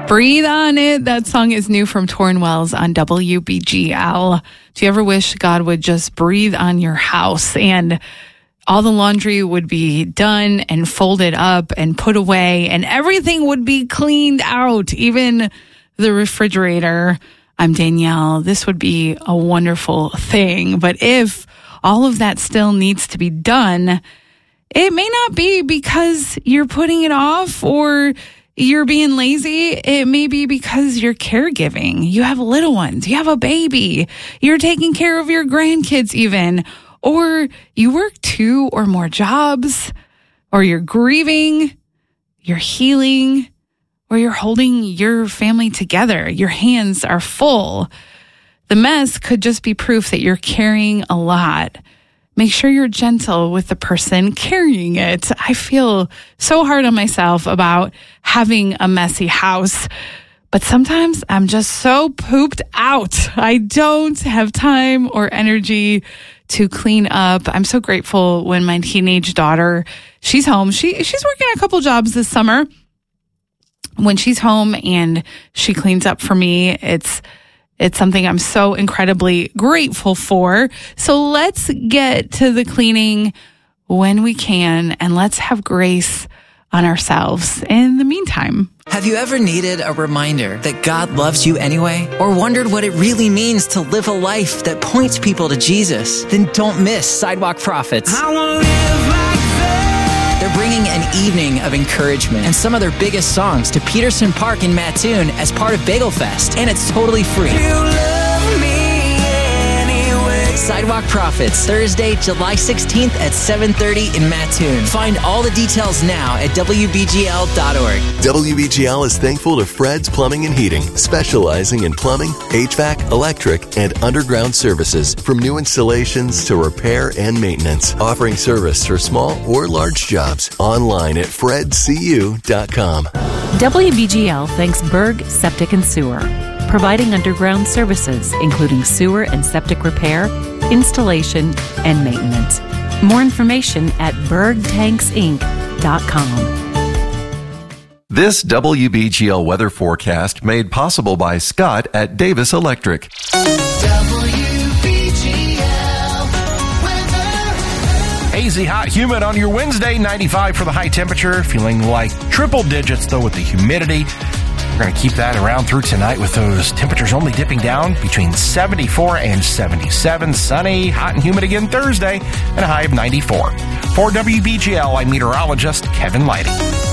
Breathe on It. That song is new from Torrin Wells on WBGL. Do you ever wish God would just breathe on your house and all the laundry would be done and folded up and put away and everything would be cleaned out, even the refrigerator? I'm Danielle. This would be a wonderful thing. But if all of that still needs to be done, it may not be because you're putting it off or you're being lazy. It may be because you're caregiving. You have little ones. You have a baby. You're taking care of your grandkids even. Or you work 2 or more jobs. Or you're grieving. You're healing. Or you're holding your family together. Your hands are full. The mess could just be proof that you're carrying a lot. Make sure you're gentle with the person carrying it. I feel so hard on myself about having a messy house, but sometimes I'm just so pooped out. I don't have time or energy to clean up. I'm so grateful when my teenage daughter, she's home. She's working a couple jobs this summer. When she's home and she cleans up for me, it's something I'm so incredibly grateful for. So let's get to the cleaning when we can, and let's have grace on ourselves in the meantime. Have you ever needed a reminder that God loves you anyway? Or wondered what it really means to live a life that points people to Jesus? Then don't miss Sidewalk Prophets. I wanna live like that. They're bringing an evening of encouragement and some of their biggest songs to Peterson Park in Mattoon as part of Bagel Fest, and it's totally free. You love me anyway. Sidewalk Prophets, Thursday, July 16th at 7:30 in Mattoon. Find all the details now at WBGL.org. WBGL is thankful to Fred's Plumbing and Heating, specializing in plumbing, HVAC, electric, and underground services, from new installations to repair and maintenance, offering service for small or large jobs. Online at fredcu.com. WBGL thanks Berg Septic and Sewer, providing underground services, including sewer and septic repair, installation, and maintenance. More information at bergtanksinc.com. This WBGL weather forecast made possible by Scott at Davis Electric. Hazy, hot, humid on your Wednesday, 95 for the high temperature. Feeling like triple digits, though, with the humidity. We're going to keep that around through tonight with those temperatures only dipping down between 74 and 77. Sunny, hot and humid again Thursday, and a high of 94. For WBGL, I'm meteorologist Kevin Lighty.